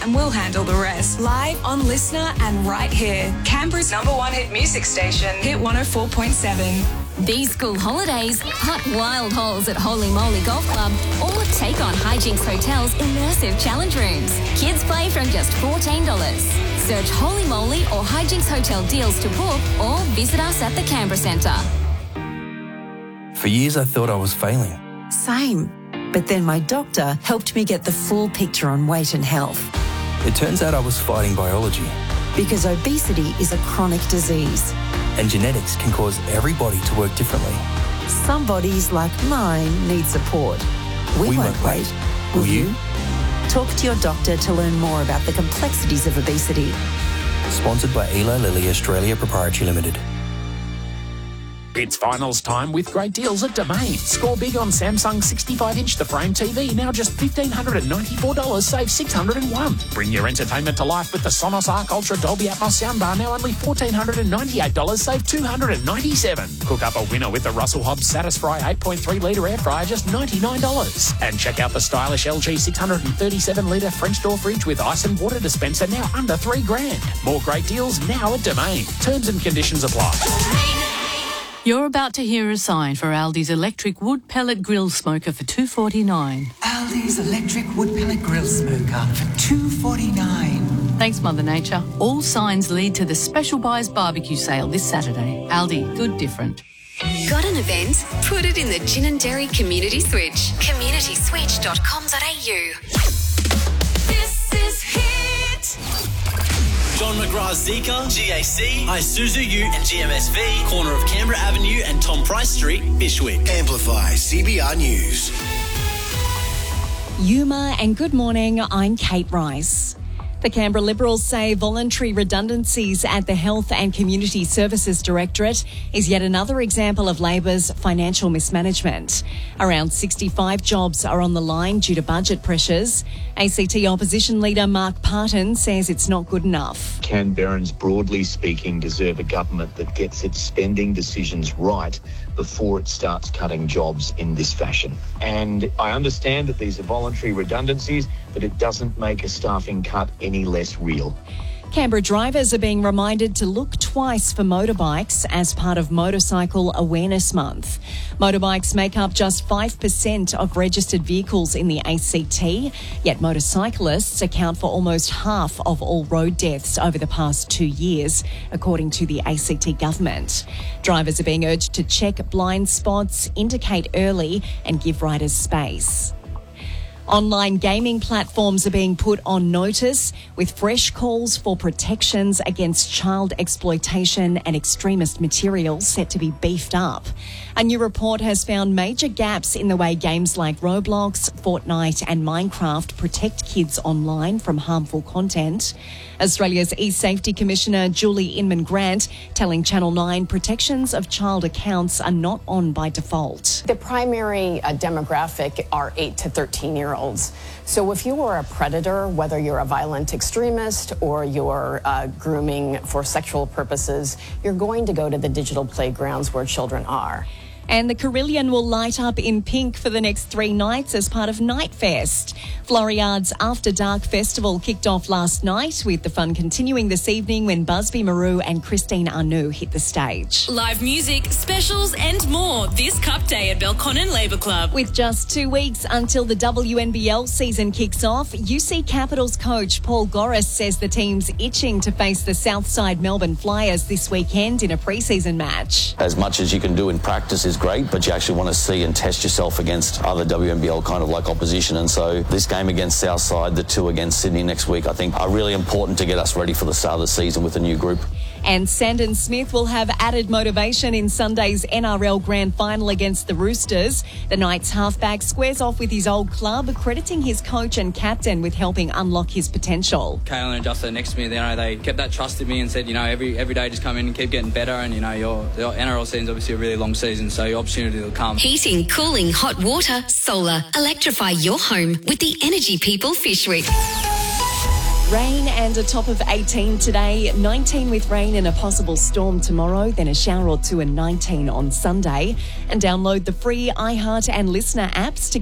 and we'll handle the rest. Live on Listener and right here. Canberra's #1 hit music station, Hit 104.7. These school holidays, hot wild holes at Holy Moly Golf Club, or take on Hijinks Hotel's immersive challenge rooms. Kids play from just $14. Search Holy Moly or Hijinks Hotel deals to book, or visit us at the Canberra Centre. For years I thought I was failing. Same. But then my doctor helped me get the full picture on weight and health. It turns out I was fighting biology. Because obesity is a chronic disease. And genetics can cause everybody to work differently. Some bodies, like mine, need support. We won't wait. Will you? Talk to your doctor to learn more about the complexities of obesity. Sponsored by Eli Lilly Australia Proprietary Limited. It's finals time with great deals at Domain. Score big on Samsung 65-inch The Frame TV, now just $1,594, save $601. Bring your entertainment to life with the Sonos Arc Ultra Dolby Atmos soundbar, now only $1,498, save $297. Cook up a winner with the Russell Hobbs Satisfry 8.3-litre air fryer, just $99. And check out the stylish LG 637-litre French door fridge with ice and water dispenser, now under $3,000. More great deals now at Domain. Terms and conditions apply. You're about to hear a sign for Aldi's electric wood pellet grill smoker for $2.49. Aldi's electric wood pellet grill smoker for $2.49. Thanks, Mother Nature. All signs lead to the Special Buys barbecue sale this Saturday. Aldi, good different. Got an event? Put it in the Ginninderry Community Switch. communityswitch.com.au. This is Hit. John McGrath Zika, GAC, Isuzu U and GMSV, corner of Canberra Avenue and Tom Price Street, Bishwick. Amplify CBR News. Yuma, and good morning, I'm Kate Rice. The Canberra Liberals say voluntary redundancies at the Health and Community Services Directorate is yet another example of Labor's financial mismanagement. Around 65 jobs are on the line due to budget pressures. ACT opposition leader Mark Parton says it's not good enough. Canberrans, broadly speaking, deserve a government that gets its spending decisions right before it starts cutting jobs in this fashion. And I understand that these are voluntary redundancies, but it doesn't make a staffing cut any less real. Canberra drivers are being reminded to look twice for motorbikes as part of Motorcycle Awareness Month. Motorbikes make up just 5% of registered vehicles in the ACT, yet motorcyclists account for almost half of all road deaths over the past 2 years, according to the ACT government. Drivers are being urged to check blind spots, indicate early, and give riders space. Online gaming platforms are being put on notice with fresh calls for protections against child exploitation and extremist materials set to be beefed up. A new report has found major gaps in the way games like Roblox, Fortnite and Minecraft protect kids online from harmful content. Australia's eSafety Commissioner Julie Inman-Grant telling Channel 9 protections of child accounts are not on by default. The primary demographic are 8 to 13-year-olds. So if you are a predator, whether you're a violent extremist or you're grooming for sexual purposes, you're going to go to the digital playgrounds where children are. And the Carillion will light up in pink for the next 3 nights as part of Nightfest. Floriade's After Dark Festival kicked off last night, with the fun continuing this evening when Busby Maru and Christine Anu hit the stage. Live music, specials and more this Cup Day at Belconnen Labour Club. With just 2 weeks until the WNBL season kicks off, UC Capitals coach Paul Goris says the team's itching to face the Southside Melbourne Flyers this weekend in a pre-season match. As much as you can do in practice is great, but you actually want to see and test yourself against other WNBL kind of like opposition. And so this game against Southside, the 2 against Sydney next week, I think are really important to get us ready for the start of the season with a new group. And Sandon Smith will have added motivation in Sunday's NRL Grand Final against the Roosters. The Knights halfback squares off with his old club, crediting his coach and captain with helping unlock his potential. Kaylin and Justin next to me, they kept that trust in me and said, every day just come in and keep getting better. And, your NRL season's obviously a really long season, so your opportunity will come. Heating, cooling, hot water, solar. Electrify your home with the Energy People Fishwick. Rain and a top of 18 today, 19 with rain and a possible storm tomorrow, then a shower or two and 19 on Sunday. And download the free iHeart and Listener apps to